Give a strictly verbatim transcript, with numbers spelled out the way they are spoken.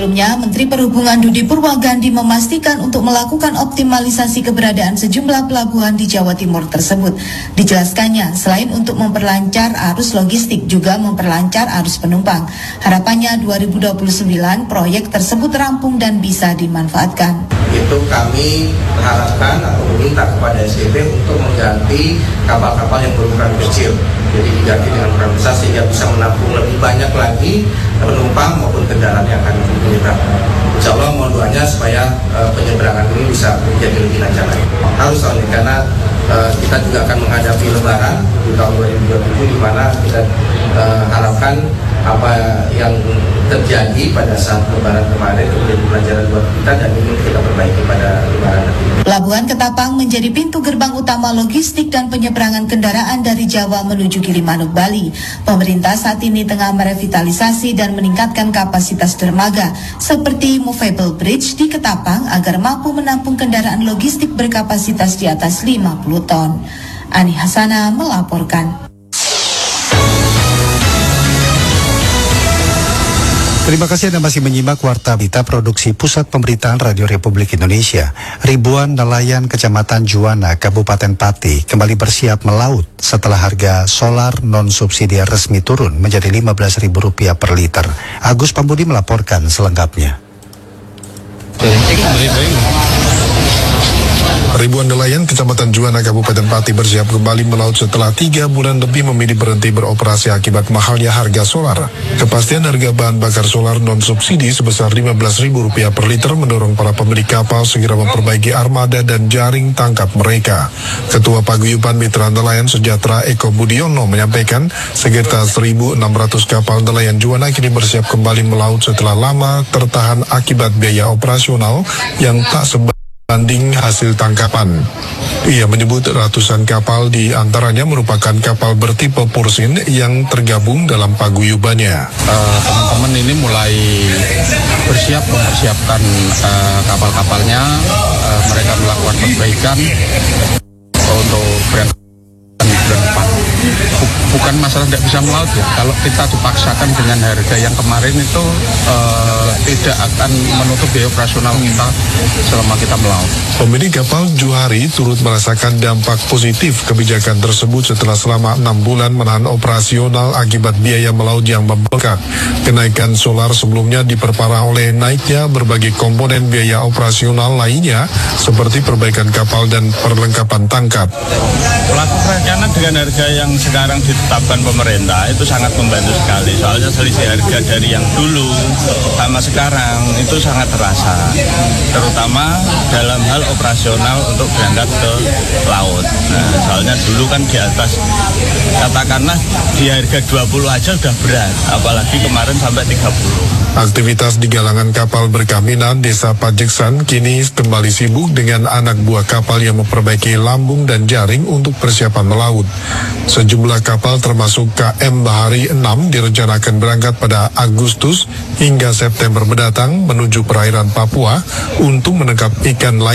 Sebelumnya, Menteri Perhubungan Dudi Purwagandi memastikan untuk melakukan optimalisasi keberadaan sejumlah pelabuhan di Jawa Timur tersebut. Dijelaskannya, selain untuk memperlancar arus logistik, juga memperlancar arus penumpang. Harapannya dua ribu dua puluh sembilan proyek tersebut rampung dan bisa dimanfaatkan. Itu kami harapkan atau meminta kepada S D P untuk mengganti kapal-kapal yang berukuran kecil. Jadi diganti dengan ukuran besar sehingga bisa menampung lebih banyak lagi penumpang maupun kendaraan yang akan menyeberang. Insya Allah mohon doanya supaya uh, penyeberangan ini bisa menjadi lebih lancar lagi. Harus tahun ini karena uh, kita juga akan menghadapi Lebaran di tahun dua ribu dua puluh tujuh, di mana kita uh, harapkan apa yang terjadi pada saat Lebaran kemarin itu menjadi pelajaran buat kita dan ingin kita perbaiki pada Lebaran nanti. Pelabuhan Ketapang menjadi pintu gerbang utama logistik dan penyeberangan kendaraan dari Jawa menuju Gilimanuk, Bali. Pemerintah saat ini tengah merevitalisasi dan meningkatkan kapasitas dermaga seperti movable bridge di Ketapang agar mampu menampung kendaraan logistik berkapasitas di atas lima puluh ton. Ani Hasana melaporkan. Terima kasih Anda masih menyimak Warta Berita Produksi Pusat Pemberitaan Radio Republik Indonesia. Ribuan nelayan Kecamatan Juwana, Kabupaten Pati kembali bersiap melaut setelah harga solar non-subsidi resmi turun menjadi lima belas ribu rupiah per liter. Agus Pambudi melaporkan selengkapnya. Ribuan nelayan Kecamatan Juwana, Kabupaten Pati bersiap kembali melaut setelah tiga bulan lebih memilih berhenti beroperasi akibat mahalnya harga solar. Kepastian harga bahan bakar solar non-subsidi sebesar lima belas ribu rupiah per liter mendorong para pemilik kapal segera memperbaiki armada dan jaring tangkap mereka. Ketua Paguyuban Mitra Nelayan Sejahtera Eko Budiono menyampaikan sekitar seribu enam ratus kapal nelayan Juwana kini bersiap kembali melaut setelah lama tertahan akibat biaya operasional yang tak sebanding banding hasil tangkapan. Ia menyebut ratusan kapal di antaranya merupakan kapal bertipe Pursin yang tergabung dalam paguyubannya. Uh, teman-teman ini mulai bersiap mempersiapkan uh, kapal-kapalnya. Uh, mereka melakukan perbaikan untuk berangkat bulan depan. Bukan masalah tidak bisa melaut ya. Kalau kita dipaksakan dengan harga yang kemarin itu uh, tidak akan menutup biaya operasional kita selama kita melaut. Pemilik kapal Juhari turut merasakan dampak positif kebijakan tersebut setelah selama enam bulan menahan operasional akibat biaya melaut yang membengkak. Kenaikan solar sebelumnya diperparah oleh naiknya berbagai komponen biaya operasional lainnya seperti perbaikan kapal dan perlengkapan tangkap. Pelaku perencanaan dengan harga yang sekarang ditetapkan pemerintah itu sangat membantu sekali. Soalnya selisih harga dari yang dulu sama sekarang itu sangat terasa, terutama dalam hal operasional untuk berangkat ke laut. Nah, soalnya dulu kan di atas, katakanlah di harga dua puluh aja udah berat, apalagi kemarin sampai tiga puluh. Aktivitas di galangan kapal berkaminan Desa Pajeksan kini kembali sibuk dengan anak buah kapal yang memperbaiki lambung dan jaring untuk persiapan melaut. Sejumlah kapal termasuk K M Bahari enam direncanakan berangkat pada Agustus hingga September mendatang menuju perairan Papua untuk menangkap ikan lain